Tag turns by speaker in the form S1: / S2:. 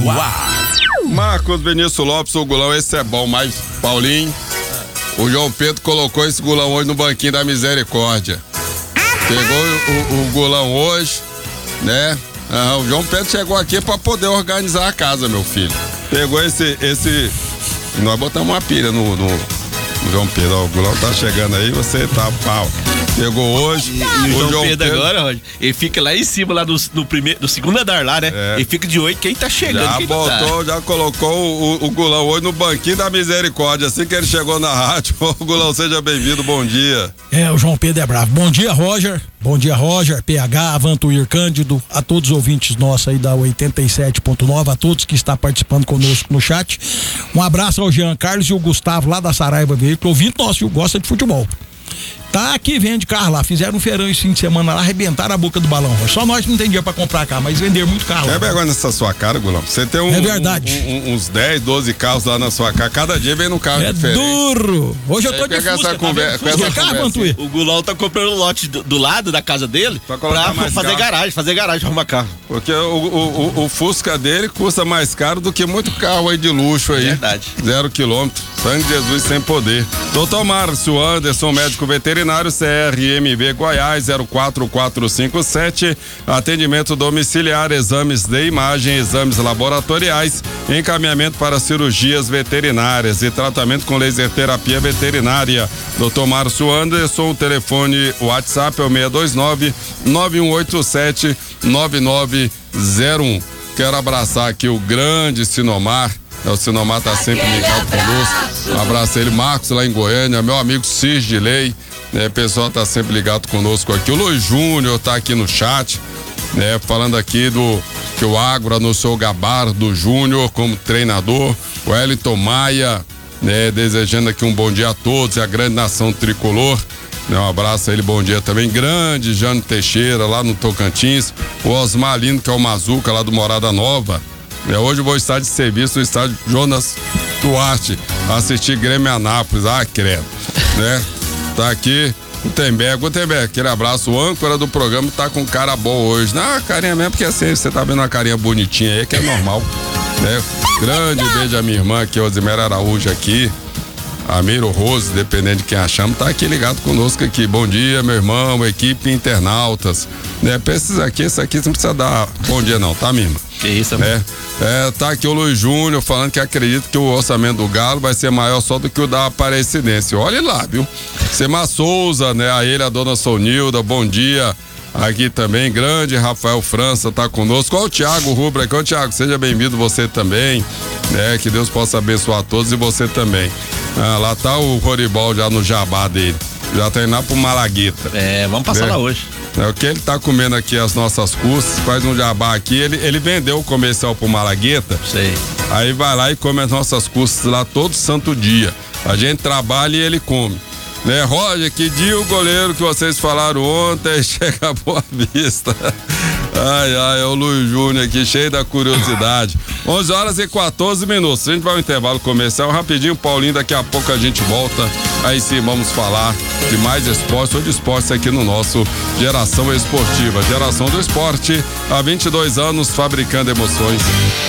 S1: Marcos Vinícius Lopes, o Gulão, esse é bom, mas Paulinho, o João Pedro colocou esse Gulão hoje no banquinho da misericórdia. Pegou o Gulão hoje, né? O João Pedro chegou aqui pra poder organizar a casa, meu filho. Pegou esse... Nós botamos uma pilha no João Pedro. Ó, o Gulão tá chegando aí, você tá pau. Pegou hoje.
S2: E o João Pedro agora, Roger, ele fica lá em cima, lá no segundo andar lá, né? Ele fica de olho quem tá chegando.
S1: Já botou, já colocou o Gulão hoje no banquinho da misericórdia. Assim que ele chegou na rádio, o Gulão, seja bem-vindo, bom dia.
S3: O João Pedro é bravo. Bom dia, Roger. Bom dia, Roger, PH, Avantuir Cândido, a todos os ouvintes nossos aí da 87.9, a todos que estão participando conosco no chat. Um abraço ao Jean Carlos e o Gustavo lá da Saraiva Veículo, ouvinte nosso, que gosta de futebol. Tá aqui, vende carro lá, fizeram um feirão esse fim de semana lá, arrebentaram a boca do balão. Só nós não tem dinheiro pra comprar carro, mas venderam muito carro.
S1: É vergonha nessa sua cara, Gulão. Você tem uns 10, 12 carros lá na sua cara, cada dia vem num carro diferente.
S3: É duro! Hoje eu tô de Fusca,
S1: essa conversa.
S2: O Gulão tá comprando um lote do lado da casa dele pra fazer garagem, arrumar carro.
S1: Porque o Fusca dele custa mais caro do que muito carro aí de luxo aí.
S2: Verdade.
S1: 0 quilômetro. Sangue de Jesus sem poder. Doutor Márcio Anderson, médico veterinário, CRMV Goiás 04457, atendimento domiciliar, exames de imagem, exames laboratoriais, encaminhamento para cirurgias veterinárias e tratamento com laser terapia veterinária. Doutor Márcio Anderson, o telefone WhatsApp é o 629-9187-9901. Quero abraçar aqui o grande Sinomar. O Sinomar tá sempre ligado conosco. Um abraço a ele, Marcos lá em Goiânia, meu amigo Cirgilei, né? O pessoal tá sempre ligado conosco aqui. O Luiz Júnior tá aqui no chat, né? Falando aqui que o Agro anunciou o Gabardo Júnior como treinador. O Wellington Maia, né? Desejando aqui um bom dia a todos e a grande nação tricolor. Um abraço a ele, bom dia também. Grande Jânio Teixeira lá no Tocantins. O Osmar Lino, que é o Mazuca lá do Morada Nova. Hoje eu vou estar de serviço no estádio Jonas Duarte, assistir Grêmio Anápolis. Credo, né? Tá aqui Gutenberg, aquele abraço. O âncora do programa tá com cara boa hoje. Não, carinha mesmo, porque assim, você tá vendo uma carinha bonitinha aí, que é normal, né? Grande beijo a minha irmã aqui, Osimera Araújo aqui. Amiro Rose, dependendo de quem achamos, tá aqui ligado conosco aqui. Bom dia, meu irmão, equipe internautas, né? Esse aqui você não precisa dar bom dia não, tá, minha irmã?
S2: Que isso, amor?
S1: Tá aqui o Luiz Júnior falando que acredita que o orçamento do Galo vai ser maior só do que o da Aparecidense. Olha lá, viu? Semar Souza, né? A ele, a dona Sonilda, bom dia. Aqui também, grande Rafael França tá conosco. Olha o Thiago Rubra aqui. Ô Thiago, seja bem-vindo você também, né? Que Deus possa abençoar a todos e você também. Lá tá o Roribol já no jabá dele. Já tá indo lá pro Malagueta.
S2: Vamos passar lá hoje.
S1: O que ele tá comendo aqui as nossas custas, faz um jabá aqui, ele vendeu o comercial pro Malagueta.
S2: Sei.
S1: Aí vai lá e come as nossas custas lá todo santo dia. A gente trabalha e ele come. Né, Roger, que dia o goleiro que vocês falaram ontem chega a Boa Vista. É o Luiz Júnior aqui, cheio da curiosidade. 11h14. A gente vai ao intervalo comercial rapidinho, Paulinho, daqui a pouco a gente volta. Aí sim, vamos falar de mais esporte ou de esportes aqui no nosso Geração Esportiva. Geração do Esporte, há 22 anos, fabricando emoções.